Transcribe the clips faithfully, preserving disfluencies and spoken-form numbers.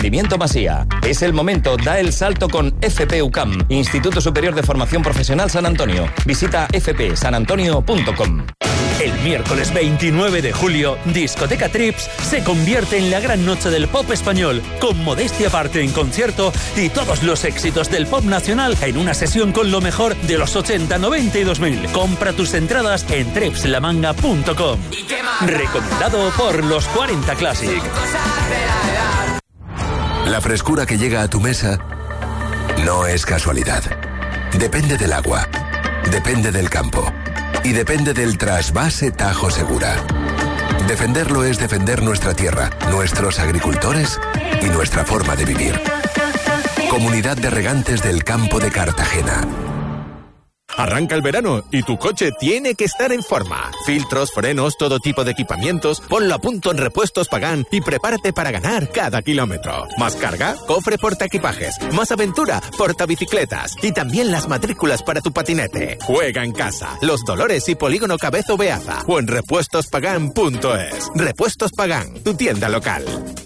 Emprendimiento Masía. Es el momento, da el salto con F P U C A M, Instituto Superior de Formación Profesional San Antonio. Visita f p san antonio punto com. El miércoles veintinueve de julio, Discoteca Trips se convierte en la gran noche del pop español, con Modestia Aparte en concierto y todos los éxitos del pop nacional en una sesión con lo mejor de los ochenta, noventa y dos mil. Compra tus entradas en trips la manga punto com. Recomendado por los cuarenta Classic. La frescura que llega a tu mesa no es casualidad. Depende del agua, depende del campo y depende del trasvase Tajo Segura. Defenderlo es defender nuestra tierra, nuestros agricultores y nuestra forma de vivir. Comunidad de Regantes del Campo de Cartagena. Arranca el verano y tu coche tiene que estar en forma. Filtros, frenos, todo tipo de equipamientos, ponlo a punto en Repuestos Pagán y prepárate para ganar cada kilómetro. Más carga, cofre portaequipajes, más aventura, portabicicletas y también las matrículas para tu patinete. Juega en casa, Los Dolores y Polígono Cabezo Beaza o en repuestos pagán punto es. Repuestos Pagán, tu tienda local.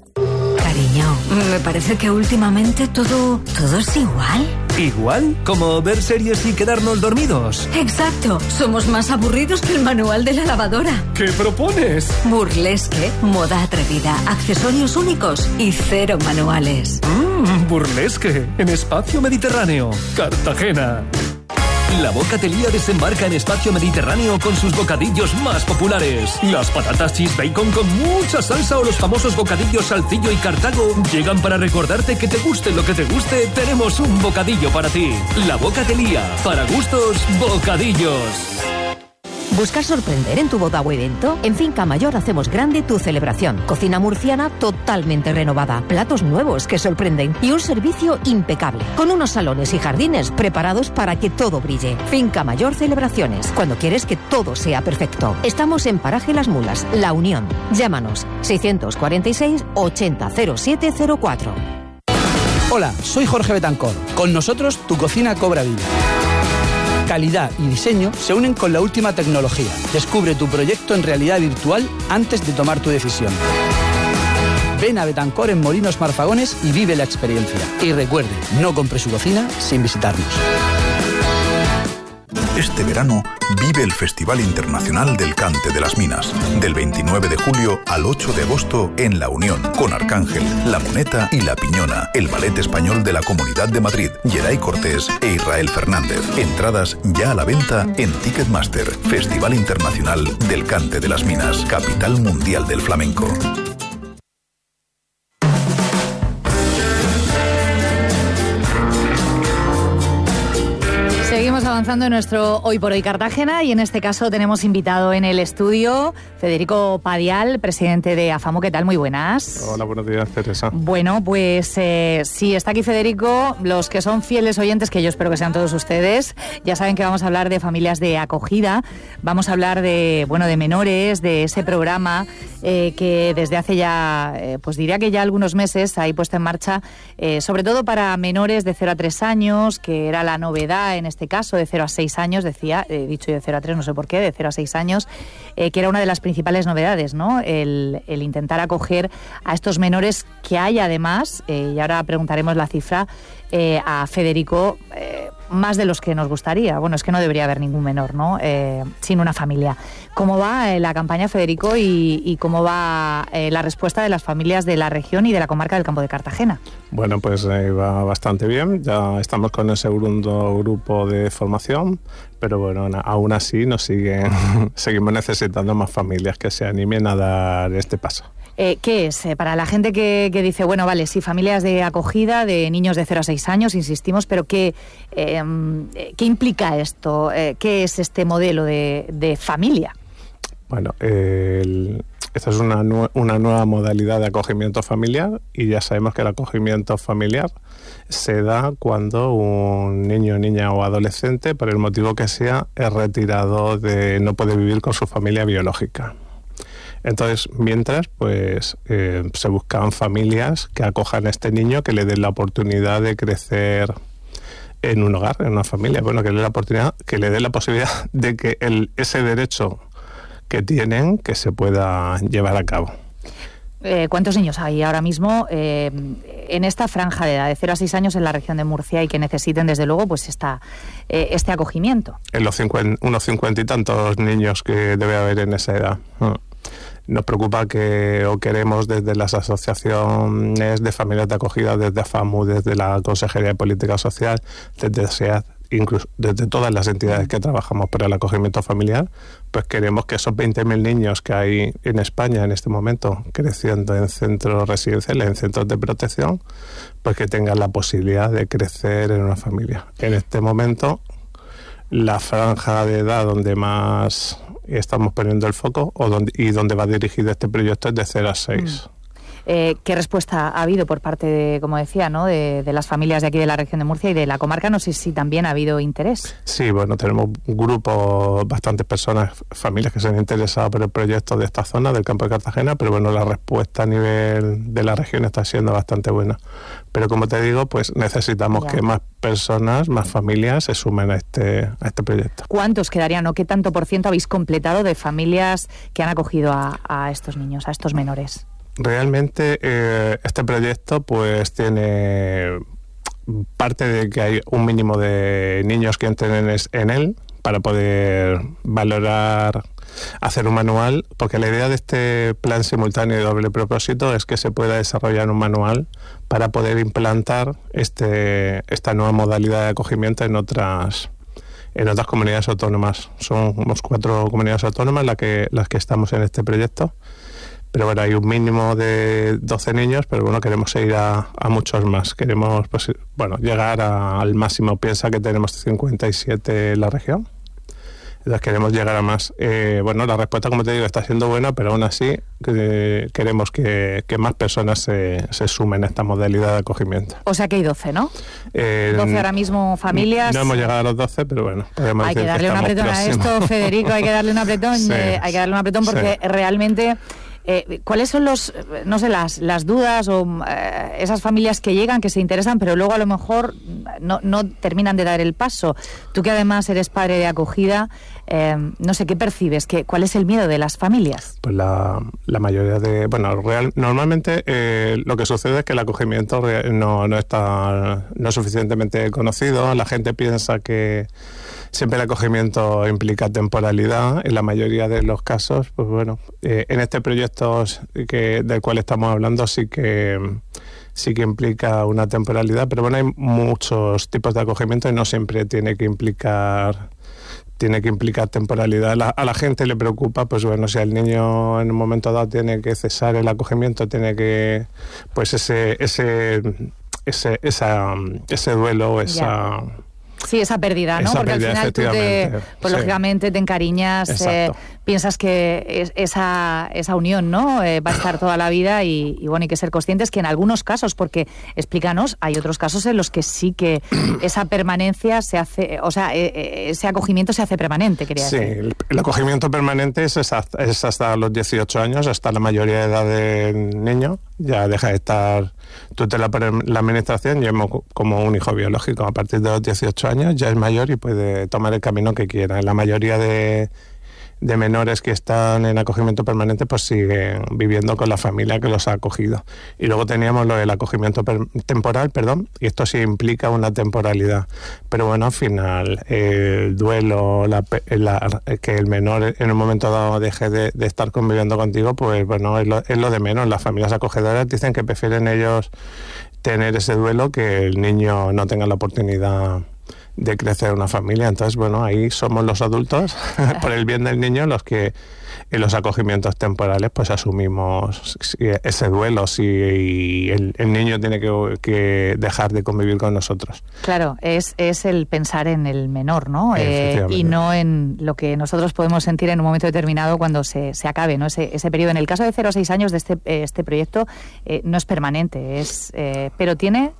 Cariño, me parece que últimamente todo, todo es igual. ¿Igual? ¿Como ver series y quedarnos dormidos? Exacto. Somos más aburridos que el manual de la lavadora. ¿Qué propones? Burlesque, moda atrevida, accesorios únicos y cero manuales. Mmm, burlesque, en Espacio Mediterráneo, Cartagena. La Bocatelía desembarca en Espacio Mediterráneo con sus bocadillos más populares. Las patatas cheese bacon con mucha salsa o los famosos bocadillos Saltillo y Cartago llegan para recordarte que te guste lo que te guste, tenemos un bocadillo para ti. La Bocatelía, para gustos, bocadillos. ¿Buscas sorprender en tu boda o evento? En Finca Mayor hacemos grande tu celebración. Cocina murciana totalmente renovada, platos nuevos que sorprenden y un servicio impecable, con unos salones y jardines preparados para que todo brille. Finca Mayor Celebraciones, cuando quieres que todo sea perfecto. Estamos en Paraje Las Mulas, La Unión. Llámanos seiscientos cuarenta y seis, ochenta, cero siete cero cuatro. Hola, soy Jorge Betancor. Con nosotros tu cocina cobra vida. Calidad y diseño se unen con la última tecnología. Descubre tu proyecto en realidad virtual antes de tomar tu decisión. Ven a Betancor en Molinos Marfagones y vive la experiencia. Y recuerde, no compre su cocina sin visitarnos. Este verano vive el Festival Internacional del Cante de las Minas, del veintinueve de julio al ocho de agosto en La Unión, con Arcángel, La Moneta y La Piñona, el ballet español de la Comunidad de Madrid, Yeray Cortés e Israel Fernández. Entradas ya a la venta en Ticketmaster. Festival Internacional del Cante de las Minas, capital mundial del flamenco. Seguimos avanzando en nuestro Hoy por Hoy Cartagena y en este caso tenemos invitado en el estudio Federico Padial, presidente de AFAMO. ¿Qué tal? Muy buenas. Hola, buenos días, Teresa. Bueno, pues eh, sí, está aquí Federico. Los que son fieles oyentes, que yo espero que sean todos ustedes, ya saben que vamos a hablar de familias de acogida, vamos a hablar de, bueno, de menores, de ese programa eh, que desde hace ya, eh, pues diría que ya algunos meses ha puesto en marcha, eh, sobre todo para menores de cero a tres años, que era la novedad en este caso, de cero a seis años, decía, he dicho de cero a tres, no sé por qué, de cero a seis años, eh, que era una de las principales novedades, ¿no? El, el intentar acoger a estos menores que hay además, eh, y ahora preguntaremos la cifra eh, a Federico, eh, más de los que nos gustaría. Bueno, es que no debería haber ningún menor, ¿no? Eh, sin una familia. ¿Cómo va eh, la campaña, Federico, y, y cómo va eh, la respuesta de las familias de la región y de la comarca del Campo de Cartagena? Bueno, pues eh, va bastante bien. Ya estamos con el segundo grupo de formación, pero bueno, aún así nos siguen, seguimos necesitando más familias que se animen a dar este paso. Eh, ¿Qué es? Eh, para la gente que, que dice, bueno, vale, sí, familias de acogida de niños de cero a seis años, insistimos, pero ¿qué, eh, ¿qué implica esto? Eh, ¿Qué es este modelo de, de familia? Bueno, eh, el, esta es una, nu- una nueva modalidad de acogimiento familiar y ya sabemos que el acogimiento familiar se da cuando un niño, niña o adolescente, por el motivo que sea, es retirado de, no puede vivir con su familia biológica. Entonces, mientras, pues eh, se buscan familias que acojan a este niño, que le den la oportunidad de crecer en un hogar, en una familia, bueno, que le dé la oportunidad, que le dé la posibilidad de que el, ese derecho que tienen, que se pueda llevar a cabo. Eh, ¿Cuántos niños hay ahora mismo eh, en esta franja de edad, de cero a seis años en la región de Murcia y que necesiten, desde luego, pues esta, eh, este acogimiento? En los cincuenta, unos cincuenta y tantos niños que debe haber en esa edad. Nos preocupa que, o queremos desde las asociaciones de familias de acogida, desde AFAMU, desde la Consejería de Política Social, desde SEAD, incluso desde todas las entidades que trabajamos para el acogimiento familiar, pues queremos que esos veinte mil niños que hay en España en este momento creciendo en centros residenciales, en centros de protección, pues que tengan la posibilidad de crecer en una familia. En este momento, la franja de edad donde más estamos poniendo el foco o donde, y donde va dirigido este proyecto es de cero a seis. Mm. Eh, ¿Qué respuesta ha habido por parte, de, como decía, ¿no? de, de las familias de aquí de la región de Murcia y de la comarca? No sé si también ha habido interés. Sí, bueno, tenemos un grupo, bastantes personas, familias que se han interesado por el proyecto de esta zona, del campo de Cartagena, pero bueno, la respuesta a nivel de la región está siendo bastante buena. Pero como te digo, pues necesitamos ya. que más personas, más familias se sumen a este, a este proyecto. ¿Cuántos quedarían o qué tanto por ciento habéis completado de familias que han acogido a, a estos niños, a estos menores? Realmente eh, este proyecto pues tiene parte de que hay un mínimo de niños que entren en, en él para poder valorar, hacer un manual, porque la idea de este plan simultáneo de doble propósito es que se pueda desarrollar un manual para poder implantar este esta nueva modalidad de acogimiento en otras en otras comunidades autónomas. Somos cuatro comunidades autónomas las que las que estamos en este proyecto. Pero bueno, hay un mínimo de doce niños, pero bueno, queremos ir a, a muchos más. Queremos, pues, bueno, llegar a, al máximo. Piensa que tenemos cincuenta y siete en la región. Entonces queremos llegar a más. Eh, bueno, la respuesta, como te digo, está siendo buena, pero aún así eh, queremos que, que más personas se, se sumen a esta modalidad de acogimiento. O sea que hay doce, ¿no? Eh, doce ahora mismo familias. No hemos llegado a los doce, pero bueno, podemos hay decir que darle que un apretón próximos. a esto, Federico, hay que darle un apretón, sí, eh, hay que darle un apretón porque sí. realmente... Eh, ¿Cuáles son los, no sé, las, las dudas o eh, esas familias que llegan, que se interesan, pero luego a lo mejor no, no terminan de dar el paso? Tú que además eres padre de acogida, eh, no sé, ¿qué percibes? ¿Qué, ¿Cuál es el miedo de las familias? Pues la, la mayoría de... Bueno, real, normalmente eh, lo que sucede es que el acogimiento no, no está no es suficientemente conocido. La gente piensa que siempre el acogimiento implica temporalidad. En la mayoría de los casos, pues bueno, eh, en este proyecto que, del cual estamos hablando sí que sí que implica una temporalidad, pero bueno, hay muchos tipos de acogimiento y no siempre tiene que implicar tiene que implicar temporalidad. La, a la gente le preocupa, pues bueno, si el niño en un momento dado tiene que cesar el acogimiento, tiene que, pues ese ese ese esa, ese duelo, esa yeah. Sí, esa pérdida, ¿no? Esa Porque pérdida, al final tú te, pues sí. lógicamente te encariñas, eh, piensas que es, esa, esa unión, ¿no? Eh, va a estar toda la vida y, y bueno, hay que ser conscientes que en algunos casos, porque explícanos, hay otros casos en los que sí que esa permanencia se hace, o sea, eh, ese acogimiento se hace permanente, quería sí, decir. Sí, el, el acogimiento permanente es hasta, es hasta los dieciocho años, hasta la mayoría de edad del niño, ya deja de estar tutela por la administración, yo como un hijo biológico, a partir de los dieciocho años ya es mayor y puede tomar el camino que quiera. En la mayoría de, de menores que están en acogimiento permanente pues siguen viviendo con la familia que los ha acogido. Y luego teníamos lo del acogimiento per, temporal, perdón, y esto sí implica una temporalidad. Pero bueno, al final el duelo, la, la, que el menor en un momento dado deje de, de estar conviviendo contigo, pues bueno, es lo, es lo de menos. Las familias acogedoras dicen que prefieren ellos tener ese duelo que el niño no tenga la oportunidad de crecer una familia. Entonces, bueno, ahí somos los adultos, por el bien del niño, los que en los acogimientos temporales pues asumimos ese duelo si el, el niño tiene que, que dejar de convivir con nosotros. Claro, es, es el pensar en el menor, ¿no? Eh, y no en lo que nosotros podemos sentir en un momento determinado cuando se, se acabe, ¿no? Ese, ese periodo. En el caso de cero a seis años de este, este proyecto eh, no es permanente, es eh, pero tiene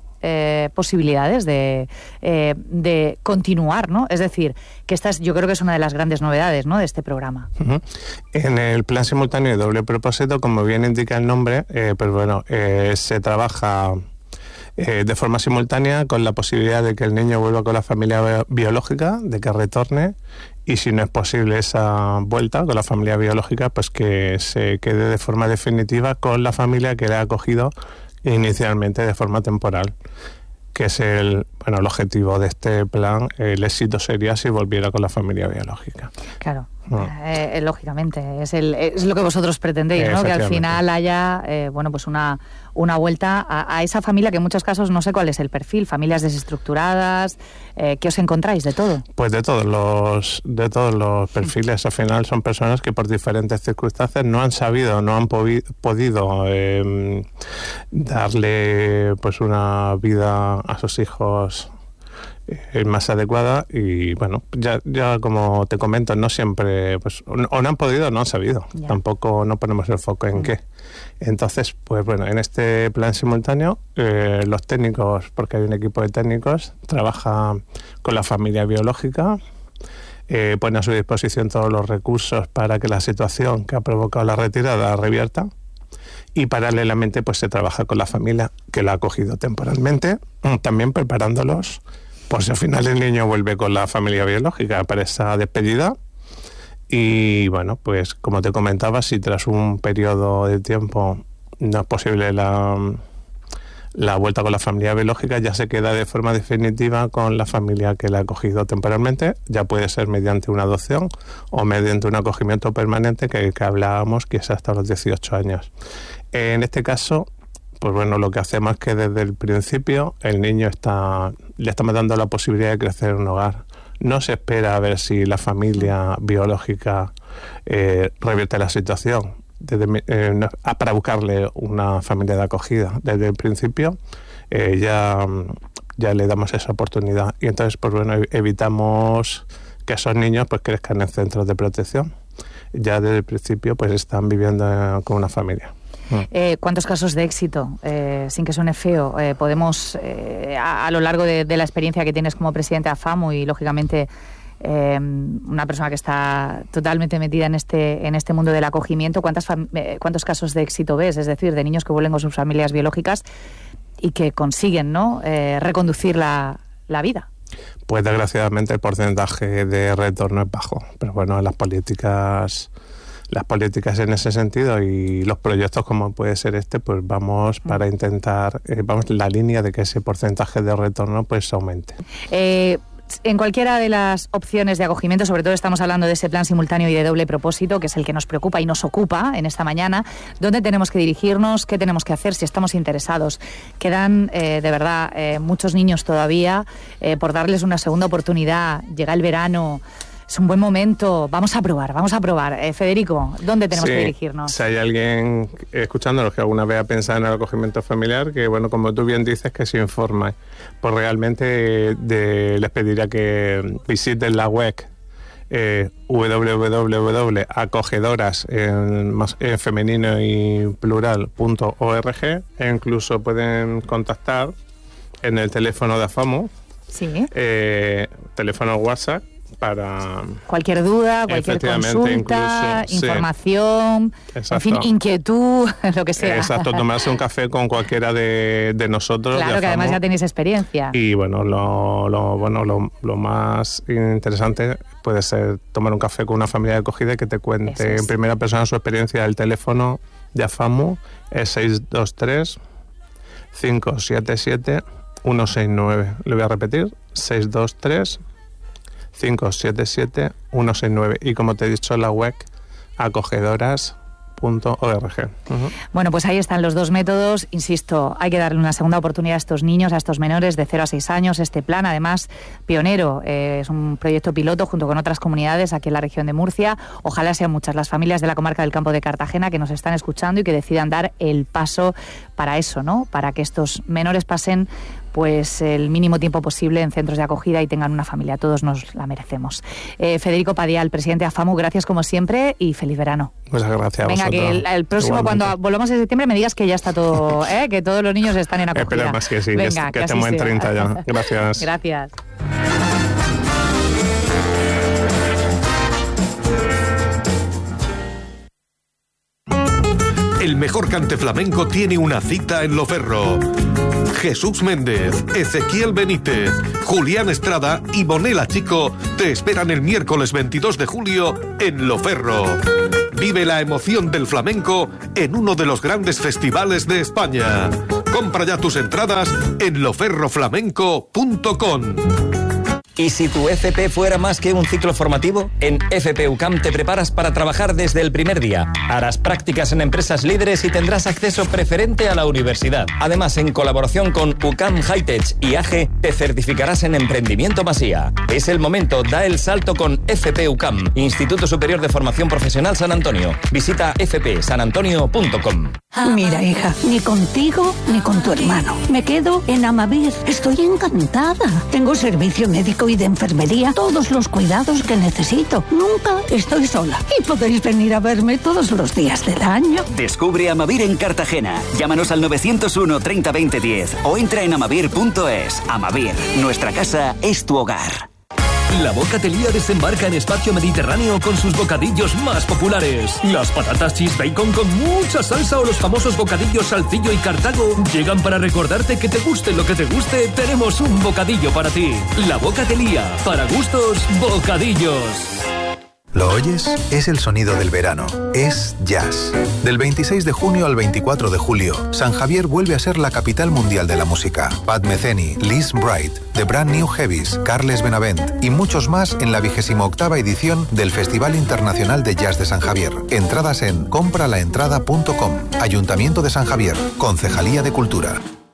Eh, posibilidades de, eh, de continuar, ¿no? Es decir, que esta es, yo creo que es una de las grandes novedades, ¿no?, de este programa. Uh-huh. En el plan simultáneo de doble propósito, como bien indica el nombre, eh, pues bueno, eh, se trabaja eh, de forma simultánea, con la posibilidad de que el niño vuelva con la familia biológica, de que retorne, y si no es posible esa vuelta con la familia biológica, pues que se quede de forma definitiva con la familia que le ha acogido inicialmente de forma temporal, que es el, bueno, el objetivo de este plan. El éxito sería si volviera con la familia biológica. Claro. No. Eh, lógicamente, es, el, es lo que vosotros pretendéis, ¿no? Que al final haya eh, bueno, pues una, una vuelta a, a esa familia que en muchos casos no sé cuál es el perfil, familias desestructuradas. Eh, ¿Qué os encontráis de todo? Pues de todos los de todos los perfiles. Al final son personas que por diferentes circunstancias no han sabido, no han povi- podido eh, darle pues una vida a sus hijos eh, más adecuada, y bueno, ya ya como te comento, no siempre pues o no, o no han podido o no han sabido. Ya. Tampoco no ponemos el foco en mm. qué. Entonces, pues bueno, en este plan simultáneo eh, los técnicos, porque hay un equipo de técnicos, trabaja con la familia biológica, eh, pone a su disposición todos los recursos para que la situación que ha provocado la retirada revierta, y paralelamente pues se trabaja con la familia que la ha acogido temporalmente, también preparándolos por si al final el niño vuelve con la familia biológica para esa despedida. Y bueno, pues como te comentaba, si tras un periodo de tiempo no es posible la, la vuelta con la familia biológica, ya se queda de forma definitiva con la familia que la ha acogido temporalmente. Ya puede ser mediante una adopción o mediante un acogimiento permanente que, que hablábamos, que es hasta los dieciocho años. En este caso, pues bueno, lo que hacemos es que desde el principio el niño está, le estamos dando la posibilidad de crecer en un hogar. No se espera a ver si la familia biológica eh, revierte la situación desde, eh, no, para buscarle una familia de acogida. Desde el principio eh, ya, ya le damos esa oportunidad, y entonces pues bueno, evitamos que esos niños pues crezcan en centros de protección. Ya desde el principio pues están viviendo con una familia. Eh, ¿Cuántos casos de éxito, eh, sin que suene feo, eh, podemos, eh, a, a lo largo de, de la experiencia que tienes como presidente de AFAMU y, lógicamente, eh, una persona que está totalmente metida en este en este mundo del acogimiento, ¿cuántas fam- eh, cuántos casos de éxito ves? Es decir, de niños que vuelven con sus familias biológicas y que consiguen, ¿no?, eh, reconducir la, la vida. Pues desgraciadamente el porcentaje de retorno es bajo, pero bueno, las políticas... las políticas en ese sentido y los proyectos como puede ser este, pues vamos para intentar, eh, vamos en la línea de que ese porcentaje de retorno pues aumente. Eh, en cualquiera de las opciones de acogimiento, sobre todo estamos hablando de ese plan simultáneo y de doble propósito, que es el que nos preocupa y nos ocupa en esta mañana, ¿dónde tenemos que dirigirnos? ¿Qué tenemos que hacer si estamos interesados? Quedan, eh, de verdad, eh, muchos niños todavía eh, por darles una segunda oportunidad. Llega el verano. Es un buen momento, vamos a probar, vamos a probar. Eh, Federico, ¿dónde tenemos sí, que dirigirnos? Si hay alguien escuchándonos que alguna vez ha pensado en el acogimiento familiar, que bueno, como tú bien dices, que se informe. Pues realmente de, les pediría que visiten la web eh, w w w punto acogedoras en, en femenino y plural punto org, e incluso pueden contactar en el teléfono de AFAMU, sí. eh, teléfono WhatsApp, para cualquier duda, cualquier consulta, incluso, información, sí. En fin, inquietud, lo que sea. Exacto, tomarse un café con cualquiera de, de nosotros. Claro, que además ya tenéis experiencia. Y bueno, lo, lo, bueno lo, lo más interesante puede ser tomar un café con una familia de acogida y que te cuente es. en primera persona su experiencia. El teléfono de AFAMU es seis dos tres, cinco siete siete, uno seis nueve. Le voy a repetir, seis dos tres, cinco siete siete, uno seis nueve, y como te he dicho, la web acogedoras punto org. Uh-huh. Bueno, pues ahí están los dos métodos. Insisto, hay que darle una segunda oportunidad a estos niños, a estos menores de cero a seis años. Este plan, además, pionero, eh, es un proyecto piloto junto con otras comunidades aquí en la región de Murcia. Ojalá sean muchas las familias de la comarca del Campo de Cartagena que nos están escuchando y que decidan dar el paso para eso, ¿no? Para que estos menores pasen pues el mínimo tiempo posible en centros de acogida y tengan una familia. Todos nos la merecemos. Eh, Federico Padial, presidente de AFAMU, gracias como siempre y feliz verano. Muchas gracias. Venga, que el, el próximo, igualmente, cuando volvamos en septiembre, me digas que ya está todo, ¿eh? Que todos los niños están en acogida. Esperemos que sí, Venga, que, que, que estemos en treinta ya. Gracias. Gracias. El mejor cante flamenco tiene una cita en Loferro. Jesús Méndez, Ezequiel Benítez, Julián Estrada y Bonela Chico te esperan el miércoles veintidós de julio en Loferro. Vive la emoción del flamenco en uno de los grandes festivales de España. Compra ya tus entradas en loferro flamenco punto com. ¿Y si tu F P fuera más que un ciclo formativo? En F P U C A M te preparas para trabajar desde el primer día. Harás prácticas en empresas líderes y tendrás acceso preferente a la universidad. Además, en colaboración con U C A M Hightech y A G, te certificarás en Emprendimiento Masía. Es el momento, da el salto con F P U C A M, Instituto Superior de Formación Profesional San Antonio. Visita f p san antonio punto com. Mira, hija, ni contigo ni con tu hermano. Me quedo en Amavir. Estoy encantada. Tengo servicio médico y de enfermería, todos los cuidados que necesito. Nunca estoy sola. Y podéis venir a verme todos los días del año. Descubre Amavir en Cartagena. Llámanos al novecientos uno treinta veinte diez o entra en amavir punto es. Amavir, nuestra casa es tu hogar. La Bocatelía desembarca en Espacio Mediterráneo con sus bocadillos más populares. Las patatas cheese bacon con mucha salsa o los famosos bocadillos Salcillo y Cartago llegan para recordarte que te guste lo que te guste, tenemos un bocadillo para ti. La Bocatelía, para gustos, bocadillos. ¿Lo oyes? Es el sonido del verano. Es jazz. Del veintiséis de junio al veinticuatro de julio, San Javier vuelve a ser la capital mundial de la música. Pat Metheny, Liz Bright, The Brand New Heavies, Carles Benavent y muchos más en la vigésima octava edición del Festival Internacional de Jazz de San Javier. Entradas en compralaentrada punto com. Ayuntamiento de San Javier. Concejalía de Cultura.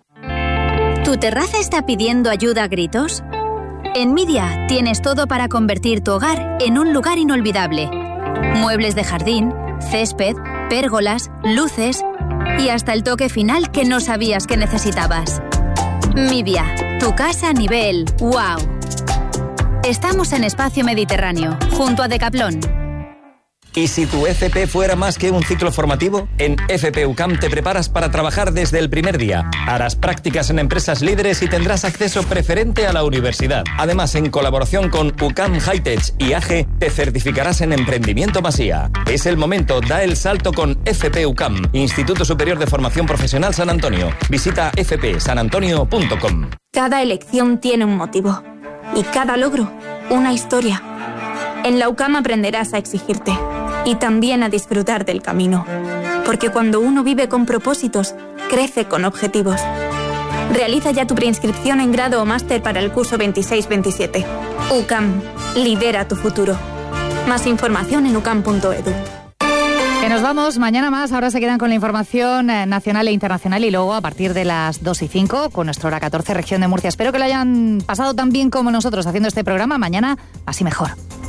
¿Tu terraza está pidiendo ayuda a gritos? En Midia tienes todo para convertir tu hogar en un lugar inolvidable. Muebles de jardín, césped, pérgolas, luces y hasta el toque final que no sabías que necesitabas. Midia, tu casa a nivel wow. Estamos en Espacio Mediterráneo, junto a Decathlon. ¿Y si tu F P fuera más que un ciclo formativo? En F P U C A M te preparas para trabajar desde el primer día. Harás prácticas en empresas líderes y tendrás acceso preferente a la universidad. Además, en colaboración con U C A M Hightech y A G, te certificarás en Emprendimiento Masía. Es el momento, da el salto con F P U C A M, Instituto Superior de Formación Profesional San Antonio. Visita f p san antonio punto com. Cada elección tiene un motivo y cada logro una historia. En la U C A M aprenderás a exigirte y también a disfrutar del camino. Porque cuando uno vive con propósitos, crece con objetivos. Realiza ya tu preinscripción en grado o máster para el curso veintiséis veintisiete. U C A M, lidera tu futuro. Más información en u c a m punto e d u. Que nos vamos, mañana más, ahora se quedan con la información nacional e internacional y luego a partir de las dos y cinco con nuestra hora catorce, región de Murcia. Espero que lo hayan pasado tan bien como nosotros haciendo este programa. Mañana, más y mejor.